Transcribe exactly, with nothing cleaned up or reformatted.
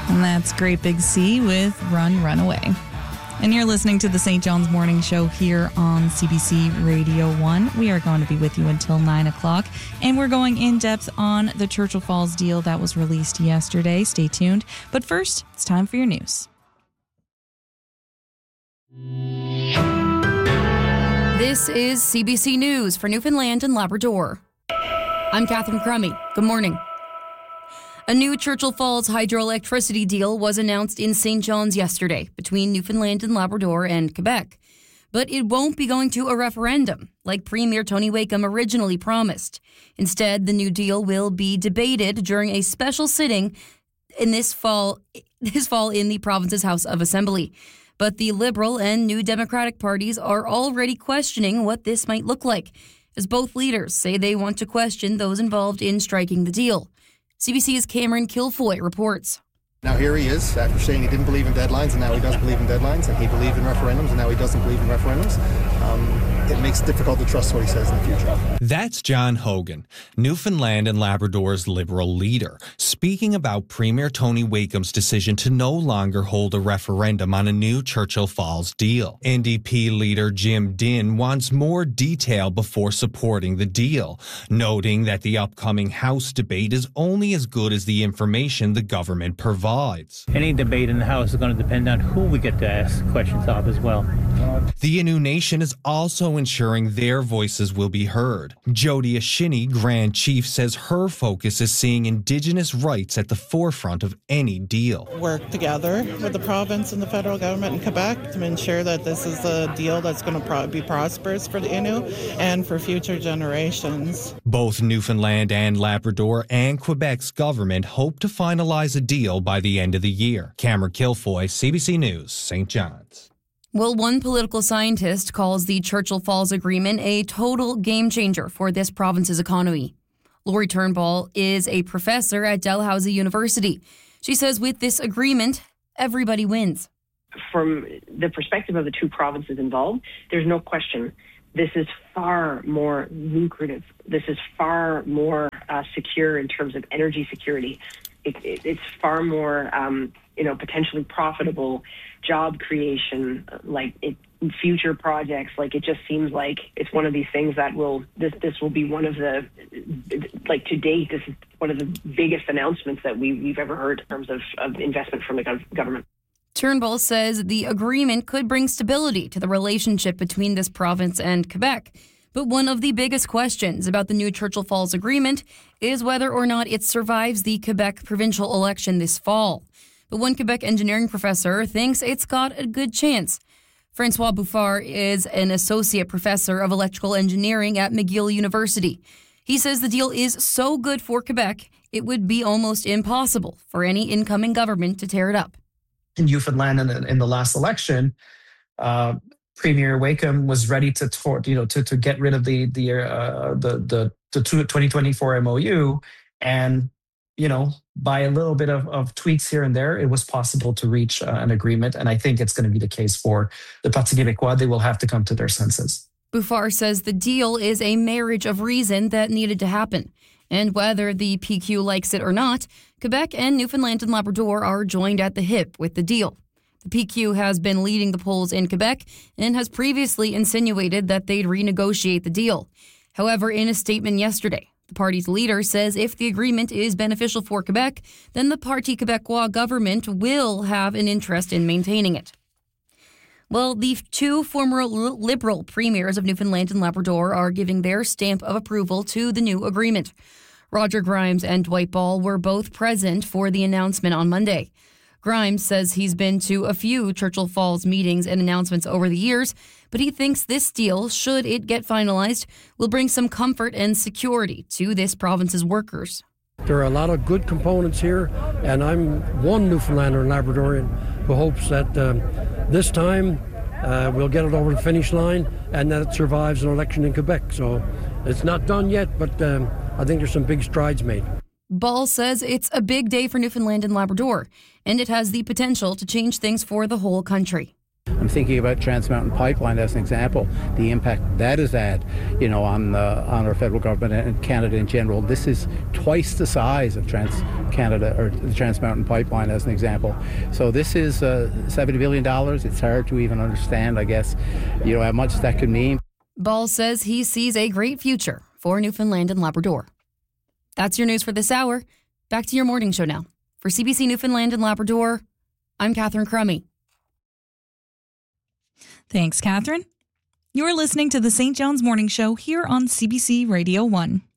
And that's Great Big Sea with Run, Run Away. And you're listening to the Saint John's Morning Show here on C B C Radio one. We are going to be with you until nine o'clock. And we're going in depth on the Churchill Falls deal that was released yesterday. Stay tuned. But first, it's time for your news. This is C B C News for Newfoundland and Labrador. I'm Catherine Crummy. Good morning. A new Churchill Falls hydroelectricity deal was announced in Saint John's yesterday between Newfoundland and Labrador and Quebec. But it won't be going to a referendum, like Premier Tony Wakeham originally promised. Instead, the new deal will be debated during a special sitting in this fall, this fall in the province's House of Assembly. But the Liberal and New Democratic parties are already questioning what this might look like, as both leaders say they want to question those involved in striking the deal. C B C's Cameron Kilfoy reports. Now here he is, after saying he didn't believe in deadlines, and now he doesn't believe in deadlines, and he believed in referendums, and now he doesn't believe in referendums. Um, it makes it difficult to trust what he says in the future. That's John Hogan, Newfoundland and Labrador's Liberal leader, speaking about Premier Tony Wakeham's decision to no longer hold a referendum on a new Churchill Falls deal. N D P leader Jim Dinn wants more detail before supporting the deal, noting that the upcoming House debate is only as good as the information the government provides. Any debate in the House is going to depend on who we get to ask questions of as well. The Innu Nation is also ensuring their voices will be heard. Jody Ashini, Grand Chief, says her focus is seeing Indigenous rights at the forefront of any deal. Work together with the province and the federal government in Quebec to ensure that this is a deal that's going to pro- be prosperous for the Innu and for future generations. Both Newfoundland and Labrador and Quebec's government hope to finalize a deal by the end of the year. Cameron Kilfoy, C B C News, Saint John's. Well, one political scientist calls the Churchill Falls Agreement a total game changer for this province's economy. Lori Turnbull is a professor at Dalhousie University. She says with this agreement, everybody wins. From the perspective of the two provinces involved, there's no question this is far more lucrative. This is far more uh, secure in terms of energy security. It, it, it's far more, um, you know, potentially profitable job creation, like it, future projects. Like it just seems like it's one of these things that will, this this will be one of the, like to date, this is one of the biggest announcements that we, we've ever heard in terms of, of investment from the gov- government. Turnbull says the agreement could bring stability to the relationship between this province and Quebec. But one of the biggest questions about the new Churchill Falls Agreement is whether or not it survives the Quebec provincial election this fall. But one Quebec engineering professor thinks it's got a good chance. Francois Bouffard is an associate professor of electrical engineering at McGill University. He says the deal is so good for Quebec, it would be almost impossible for any incoming government to tear it up. In Newfoundland, in the, in the last election, uh, Premier Wakeham was ready to, you know, to to get rid of the the uh, the the the twenty twenty-four M O U, and you know, by a little bit of, of tweaks here and there, it was possible to reach uh, an agreement. And I think it's going to be the case for the Parti Québécois. They will have to come to their senses. Bouffard says the deal is a marriage of reason that needed to happen. And whether the P Q likes it or not, Quebec and Newfoundland and Labrador are joined at the hip with the deal. The P Q has been leading the polls in Quebec and has previously insinuated that they'd renegotiate the deal. However, in a statement yesterday, the party's leader says if the agreement is beneficial for Quebec, then the Parti Québécois government will have an interest in maintaining it. Well, the two former Liberal premiers of Newfoundland and Labrador are giving their stamp of approval to the new agreement. Roger Grimes and Dwight Ball were both present for the announcement on Monday. Grimes says he's been to a few Churchill Falls meetings and announcements over the years, but he thinks this deal, should it get finalized, will bring some comfort and security to this province's workers. There are a lot of good components here, and I'm one Newfoundlander and Labradorian who hopes that um, this time uh, we'll get it over the finish line and that it survives an election in Quebec. So it's not done yet, but um, I think there's some big strides made. Ball says it's a big day for Newfoundland and Labrador, and it has the potential to change things for the whole country. I'm thinking about Trans Mountain Pipeline as an example, the impact that has had, you know, on uh, on our federal government and Canada in general. This is twice the size of Trans Canada or the Trans Mountain Pipeline as an example. So this is uh, seventy billion dollars. It's hard to even understand, I guess, you know, how much that could mean. Ball says he sees a great future for Newfoundland and Labrador. That's your news for this hour. Back to your morning show now. For C B C Newfoundland and Labrador, I'm Catherine Crummy. Thanks, Catherine. You're listening to the Saint John's Morning Show here on C B C Radio one.